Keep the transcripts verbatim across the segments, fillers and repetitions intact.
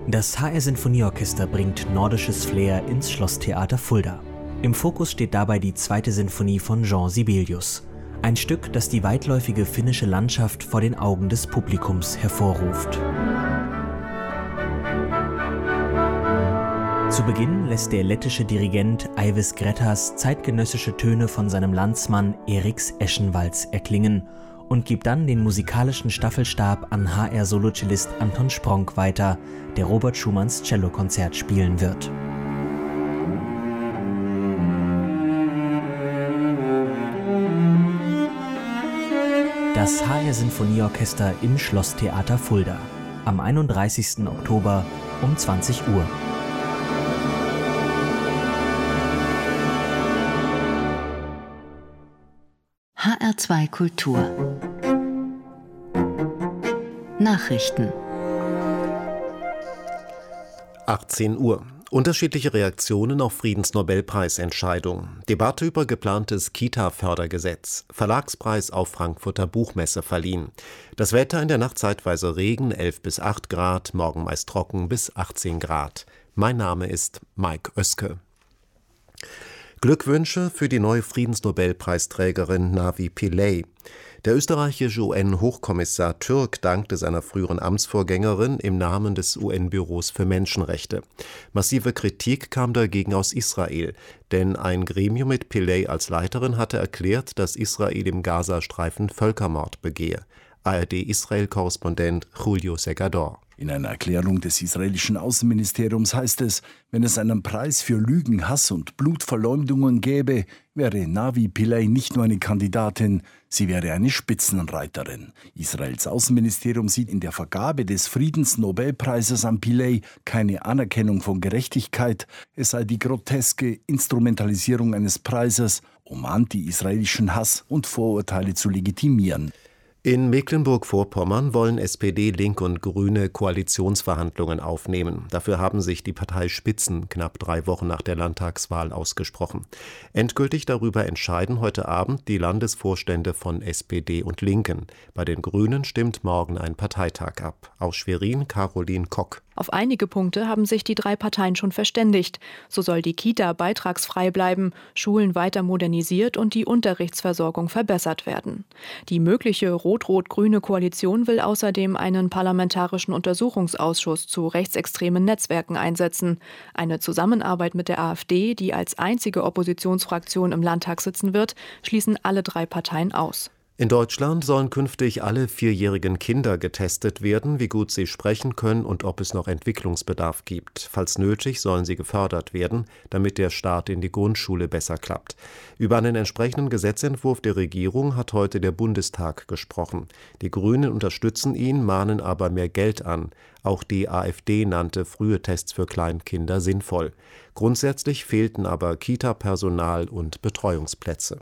Das H R-Sinfonieorchester bringt nordisches Flair ins Schlosstheater Fulda. Im Fokus steht dabei die zweite Sinfonie von Jean Sibelius. Ein Stück, das die weitläufige finnische Landschaft vor den Augen des Publikums hervorruft. Zu Beginn lässt der lettische Dirigent Aivis Grettas zeitgenössische Töne von seinem Landsmann Eriks Eschenwalds erklingen und gibt dann den musikalischen Staffelstab an H R-Solocellist Anton Spronk weiter, der Robert Schumanns Cellokonzert spielen wird. Das H R-Sinfonieorchester im Schlosstheater Fulda am einunddreißigsten Oktober um zwanzig Uhr. H R zwei Kultur Nachrichten achtzehn Uhr. Unterschiedliche Reaktionen auf Friedensnobelpreisentscheidung. Debatte über geplantes Kita-Fördergesetz. Verlagspreis auf Frankfurter Buchmesse verliehen. Das Wetter in der Nacht zeitweise Regen, elf bis acht Grad, morgen meist trocken bis achtzehn Grad. Mein Name ist Mike Oeske. Glückwünsche für die neue Friedensnobelpreisträgerin Navi Pillay. Der österreichische U N-Hochkommissar Türk dankte seiner früheren Amtsvorgängerin im Namen des U N-Büros für Menschenrechte. Massive Kritik kam dagegen aus Israel, denn ein Gremium mit Pillay als Leiterin hatte erklärt, dass Israel im Gazastreifen Völkermord begehe. A R D-Israel-Korrespondent Julio Segador. In einer Erklärung des israelischen Außenministeriums heißt es, wenn es einen Preis für Lügen, Hass und Blutverleumdungen gäbe, wäre Navi Pillay nicht nur eine Kandidatin, sie wäre eine Spitzenreiterin. Israels Außenministerium sieht in der Vergabe des Friedensnobelpreises an Pillay keine Anerkennung von Gerechtigkeit, es sei die groteske Instrumentalisierung eines Preises, um anti-israelischen Hass und Vorurteile zu legitimieren. In Mecklenburg-Vorpommern wollen S P D, Link und Grüne Koalitionsverhandlungen aufnehmen. Dafür haben sich die Parteispitzen knapp drei Wochen nach der Landtagswahl ausgesprochen. Endgültig darüber entscheiden heute Abend die Landesvorstände von S P D und Linken. Bei den Grünen stimmt morgen ein Parteitag ab. Aus Schwerin Caroline Kock. Auf einige Punkte haben sich die drei Parteien schon verständigt. So soll die Kita beitragsfrei bleiben, Schulen weiter modernisiert und die Unterrichtsversorgung verbessert werden. Die mögliche rot-rot-grüne Koalition will außerdem einen parlamentarischen Untersuchungsausschuss zu rechtsextremen Netzwerken einsetzen. Eine Zusammenarbeit mit der AfD, die als einzige Oppositionsfraktion im Landtag sitzen wird, schließen alle drei Parteien aus. In Deutschland sollen künftig alle vierjährigen Kinder getestet werden, wie gut sie sprechen können und ob es noch Entwicklungsbedarf gibt. Falls nötig, sollen sie gefördert werden, damit der Start in die Grundschule besser klappt. Über einen entsprechenden Gesetzentwurf der Regierung hat heute der Bundestag gesprochen. Die Grünen unterstützen ihn, mahnen aber mehr Geld an. Auch die AfD nannte frühe Tests für Kleinkinder sinnvoll. Grundsätzlich fehlten aber Kita-Personal und Betreuungsplätze.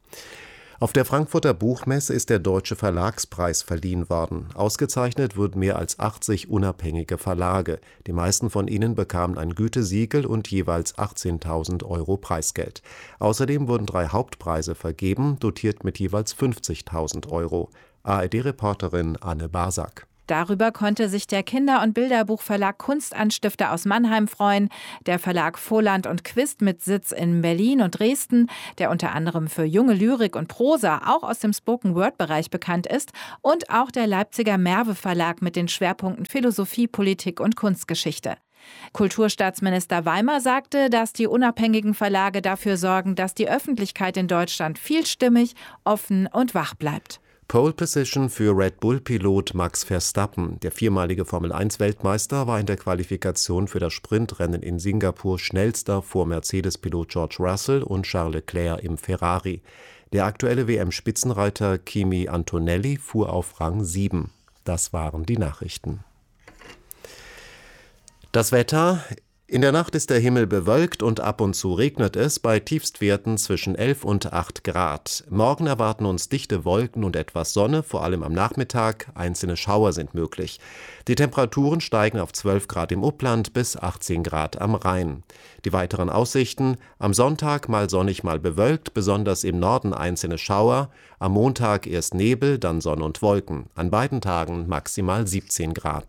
Auf der Frankfurter Buchmesse ist der Deutsche Verlagspreis verliehen worden. Ausgezeichnet wurden mehr als achtzig unabhängige Verlage. Die meisten von ihnen bekamen ein Gütesiegel und jeweils achtzehntausend Euro Preisgeld. Außerdem wurden drei Hauptpreise vergeben, dotiert mit jeweils fünfzigtausend Euro. A R D-Reporterin Anne Basak. Darüber konnte sich der Kinder- und Bilderbuchverlag Kunstanstifter aus Mannheim freuen, der Verlag Voland und Quist mit Sitz in Berlin und Dresden, der unter anderem für junge Lyrik und Prosa auch aus dem Spoken-Word-Bereich bekannt ist, und auch der Leipziger Merve Verlag mit den Schwerpunkten Philosophie, Politik und Kunstgeschichte. Kulturstaatsminister Weimer sagte, dass die unabhängigen Verlage dafür sorgen, dass die Öffentlichkeit in Deutschland vielstimmig, offen und wach bleibt. Pole Position für Red Bull-Pilot Max Verstappen. Der viermalige Formel eins Weltmeister war in der Qualifikation für das Sprintrennen in Singapur schnellster vor Mercedes-Pilot George Russell und Charles Leclerc im Ferrari. Der aktuelle W M-Spitzenreiter Kimi Antonelli fuhr auf Rang sieben. Das waren die Nachrichten. Das Wetter. In der Nacht ist der Himmel bewölkt und ab und zu regnet es bei Tiefstwerten zwischen elf und acht Grad. Morgen erwarten uns dichte Wolken und etwas Sonne, vor allem am Nachmittag. Einzelne Schauer sind möglich. Die Temperaturen steigen auf zwölf Grad im Upland bis achtzehn Grad am Rhein. Die weiteren Aussichten: am Sonntag mal sonnig, mal bewölkt, besonders im Norden einzelne Schauer. Am Montag erst Nebel, dann Sonne und Wolken. An beiden Tagen maximal siebzehn Grad.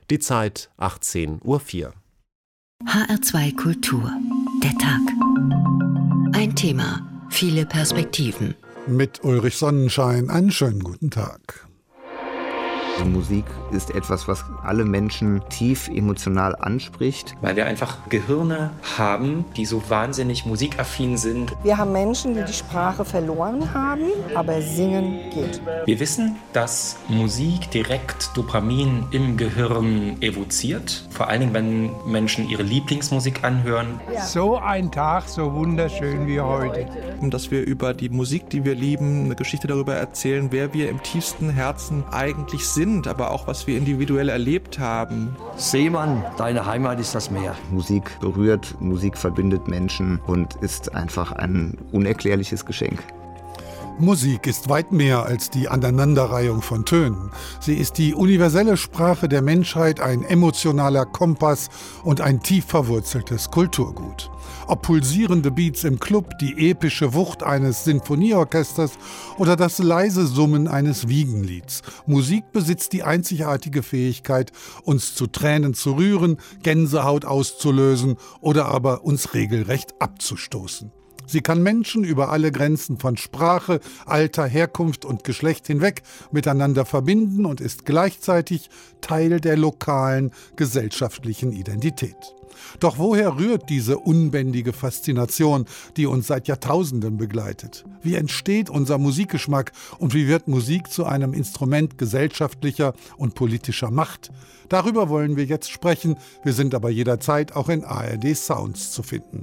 Die Zeit achtzehn Uhr vier. H R zwei Kultur. Der Tag. Ein Thema, viele Perspektiven. Mit Ulrich Sonnenschein einen schönen guten Tag. Musik ist etwas, was alle Menschen tief emotional anspricht. Weil wir einfach Gehirne haben, die so wahnsinnig musikaffin sind. Wir haben Menschen, die die Sprache verloren haben, aber singen geht. Wir wissen, dass Musik direkt Dopamin im Gehirn evoziert. Vor allen Dingen, wenn Menschen ihre Lieblingsmusik anhören. Ja. So ein Tag, so wunderschön wie heute. Dass wir über die Musik, die wir lieben, eine Geschichte darüber erzählen, wer wir im tiefsten Herzen eigentlich sind. Aber auch, was wir individuell erlebt haben. Seemann, deine Heimat ist das Meer. Musik berührt, Musik verbindet Menschen und ist einfach ein unerklärliches Geschenk. Musik ist weit mehr als die Aneinanderreihung von Tönen. Sie ist die universelle Sprache der Menschheit, ein emotionaler Kompass und ein tief verwurzeltes Kulturgut. Ob pulsierende Beats im Club, die epische Wucht eines Sinfonieorchesters oder das leise Summen eines Wiegenlieds. Musik besitzt die einzigartige Fähigkeit, uns zu Tränen zu rühren, Gänsehaut auszulösen oder aber uns regelrecht abzustoßen. Sie kann Menschen über alle Grenzen von Sprache, Alter, Herkunft und Geschlecht hinweg miteinander verbinden und ist gleichzeitig Teil der lokalen gesellschaftlichen Identität. Doch woher rührt diese unbändige Faszination, die uns seit Jahrtausenden begleitet? Wie entsteht unser Musikgeschmack und wie wird Musik zu einem Instrument gesellschaftlicher und politischer Macht? Darüber wollen wir jetzt sprechen. Wir sind aber jederzeit auch in A R D Sounds zu finden.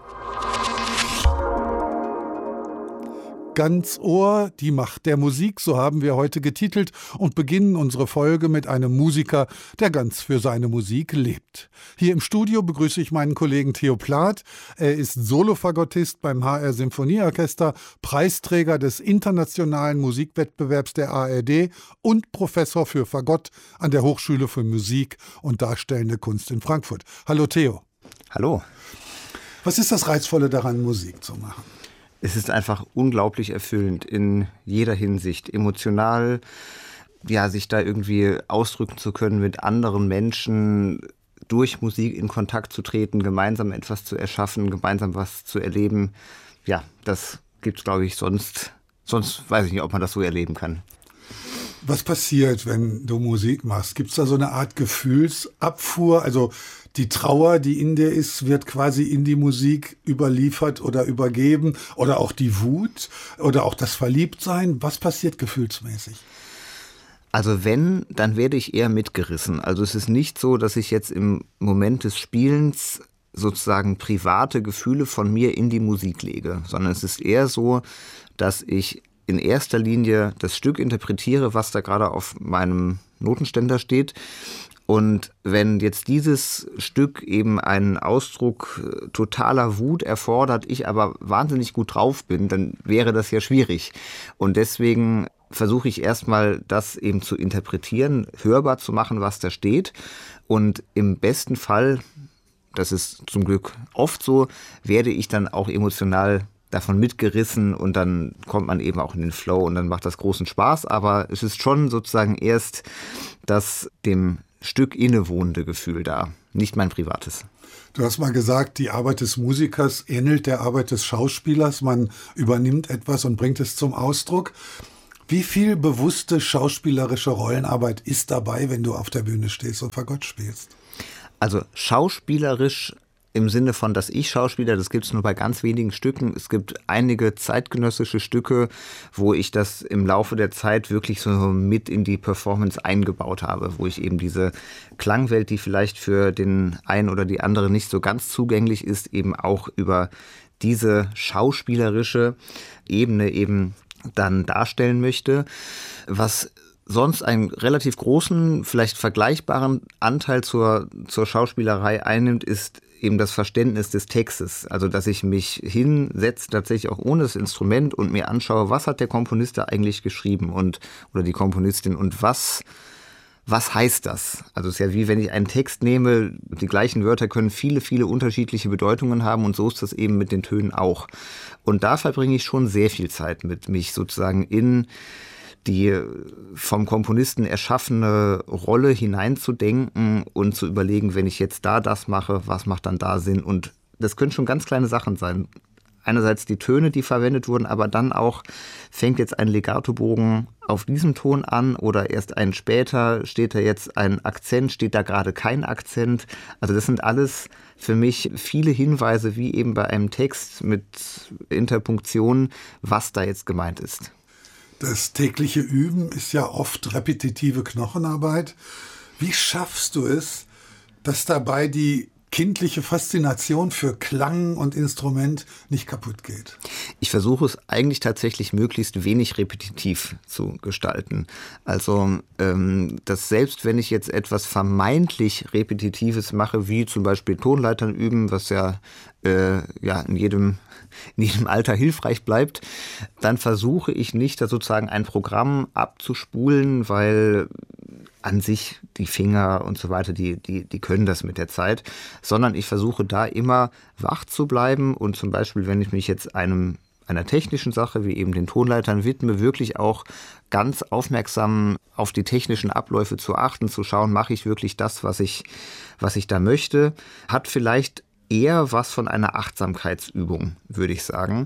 Ganz Ohr, die Macht der Musik, so haben wir heute getitelt und beginnen unsere Folge mit einem Musiker, der ganz für seine Musik lebt. Hier im Studio begrüße ich meinen Kollegen Theo Plath. Er ist Solofagottist beim H R Symphonieorchester, Preisträger des internationalen Musikwettbewerbs der A R D und Professor für Fagott an der Hochschule für Musik und Darstellende Kunst in Frankfurt. Hallo Theo. Hallo. Was ist das Reizvolle daran, Musik zu machen? Es ist einfach unglaublich erfüllend in jeder Hinsicht. Emotional, ja, sich da irgendwie ausdrücken zu können, mit anderen Menschen durch Musik in Kontakt zu treten, gemeinsam etwas zu erschaffen, gemeinsam was zu erleben. Ja, das gibt's, glaube ich, sonst, sonst weiß ich nicht, ob man das so erleben kann. Was passiert, wenn du Musik machst? Gibt es da so eine Art Gefühlsabfuhr? Also die Trauer, die in dir ist, wird quasi in die Musik überliefert oder übergeben? Oder auch die Wut oder auch das Verliebtsein? Was passiert gefühlsmäßig? Also wenn, dann werde ich eher mitgerissen. Also es ist nicht so, dass ich jetzt im Moment des Spielens sozusagen private Gefühle von mir in die Musik lege, sondern es ist eher so, dass ich in erster Linie das Stück interpretiere, was da gerade auf meinem Notenständer steht. Und wenn jetzt dieses Stück eben einen Ausdruck totaler Wut erfordert, ich aber wahnsinnig gut drauf bin, dann wäre das ja schwierig. Und deswegen versuche ich erstmal, das eben zu interpretieren, hörbar zu machen, was da steht. Und im besten Fall, das ist zum Glück oft so, werde ich dann auch emotional davon mitgerissen und dann kommt man eben auch in den Flow und dann macht das großen Spaß. Aber es ist schon sozusagen erst das dem Stück innewohnende Gefühl da, nicht mein privates. Du hast mal gesagt, die Arbeit des Musikers ähnelt der Arbeit des Schauspielers. Man übernimmt etwas und bringt es zum Ausdruck. Wie viel bewusste schauspielerische Rollenarbeit ist dabei, wenn du auf der Bühne stehst und Fagott spielst? Also schauspielerisch im Sinne von, dass ich Schauspieler, das gibt es nur bei ganz wenigen Stücken. Es gibt einige zeitgenössische Stücke, wo ich das im Laufe der Zeit wirklich so mit in die Performance eingebaut habe, wo ich eben diese Klangwelt, die vielleicht für den einen oder die andere nicht so ganz zugänglich ist, eben auch über diese schauspielerische Ebene eben dann darstellen möchte. Was sonst einen relativ großen, vielleicht vergleichbaren Anteil zur, zur Schauspielerei einnimmt, ist eben das Verständnis des Textes. Also, dass ich mich hinsetze, tatsächlich auch ohne das Instrument und mir anschaue, was hat der Komponist da eigentlich geschrieben und oder die Komponistin und was, was heißt das? Also, es ist ja wie, wenn ich einen Text nehme, die gleichen Wörter können viele, viele unterschiedliche Bedeutungen haben und so ist das eben mit den Tönen auch. Und da verbringe ich schon sehr viel Zeit mit, mich sozusagen in die vom Komponisten erschaffene Rolle hineinzudenken und zu überlegen, wenn ich jetzt da das mache, was macht dann da Sinn? Und das können schon ganz kleine Sachen sein. Einerseits die Töne, die verwendet wurden, aber dann auch, fängt jetzt ein Legatobogen auf diesem Ton an oder erst einen später, steht da jetzt ein Akzent, steht da gerade kein Akzent. Also das sind alles für mich viele Hinweise, wie eben bei einem Text mit Interpunktion, was da jetzt gemeint ist. Das tägliche Üben ist ja oft repetitive Knochenarbeit. Wie schaffst du es, dass dabei die kindliche Faszination für Klang und Instrument nicht kaputt geht? Ich versuche es eigentlich tatsächlich möglichst wenig repetitiv zu gestalten. Also, ähm, dass selbst wenn ich jetzt etwas vermeintlich Repetitives mache, wie zum Beispiel Tonleitern üben, was ja, äh, ja in jedem in jedem Alter hilfreich bleibt, dann versuche ich nicht, da sozusagen ein Programm abzuspulen, weil an sich die Finger und so weiter, die, die, die können das mit der Zeit, sondern ich versuche da immer wach zu bleiben und zum Beispiel, wenn ich mich jetzt einem einer technischen Sache, wie eben den Tonleitern widme, wirklich auch ganz aufmerksam auf die technischen Abläufe zu achten, zu schauen, mache ich wirklich das, was ich, was ich da möchte, hat vielleicht eher was von einer Achtsamkeitsübung, würde ich sagen.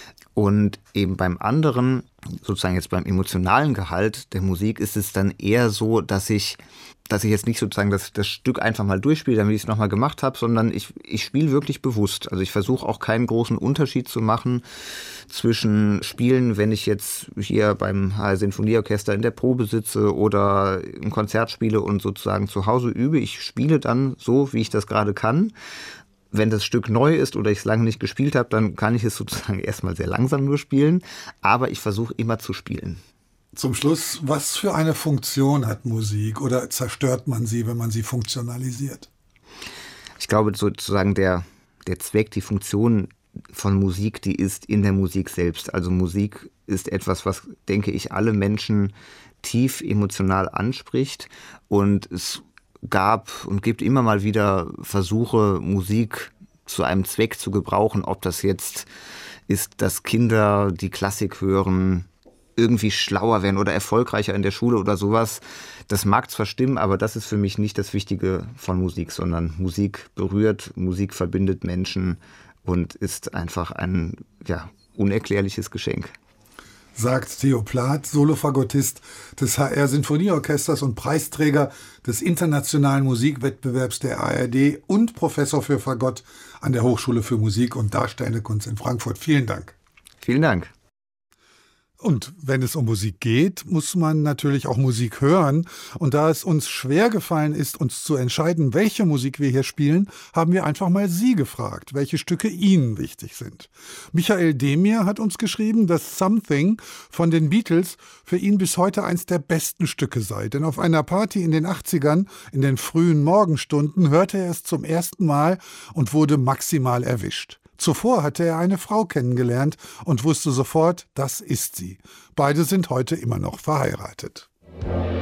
Und eben beim anderen, sozusagen jetzt beim emotionalen Gehalt der Musik, ist es dann eher so, dass ich, dass ich jetzt nicht sozusagen das, das Stück einfach mal durchspiele, damit ich es nochmal gemacht habe, sondern ich, ich spiele wirklich bewusst. Also ich versuche auch keinen großen Unterschied zu machen zwischen Spielen, wenn ich jetzt hier beim H R Sinfonieorchester in der Probe sitze oder ein Konzert spiele und sozusagen zu Hause übe. Ich spiele dann so, wie ich das gerade kann. Wenn das Stück neu ist oder ich es lange nicht gespielt habe, dann kann ich es sozusagen erstmal sehr langsam nur spielen, aber ich versuche immer zu spielen. Zum Schluss, was für eine Funktion hat Musik oder zerstört man sie, wenn man sie funktionalisiert? Ich glaube sozusagen der, der Zweck, die Funktion von Musik, die ist in der Musik selbst. Also Musik ist etwas, was, denke ich, alle Menschen tief emotional anspricht und es gab und gibt immer mal wieder Versuche, Musik zu einem Zweck zu gebrauchen, ob das jetzt ist, dass Kinder, die Klassik hören, irgendwie schlauer werden oder erfolgreicher in der Schule oder sowas. Das mag zwar stimmen, aber das ist für mich nicht das Wichtige von Musik, sondern Musik berührt, Musik verbindet Menschen und ist einfach ein ja, unerklärliches Geschenk. Sagt Theo Plath, Solofagottist des H R Sinfonieorchesters und Preisträger des internationalen Musikwettbewerbs der A R D und Professor für Fagott an der Hochschule für Musik und Darstellende Kunst in Frankfurt. Vielen Dank. Vielen Dank. Und wenn es um Musik geht, muss man natürlich auch Musik hören. Und da es uns schwer gefallen ist, uns zu entscheiden, welche Musik wir hier spielen, haben wir einfach mal Sie gefragt, welche Stücke Ihnen wichtig sind. Michael Demir hat uns geschrieben, dass Something von den Beatles für ihn bis heute eins der besten Stücke sei. Denn auf einer Party in den achtzigern, in den frühen Morgenstunden, hörte er es zum ersten Mal und wurde maximal erwischt. Zuvor hatte er eine Frau kennengelernt und wusste sofort, das ist sie. Beide sind heute immer noch verheiratet.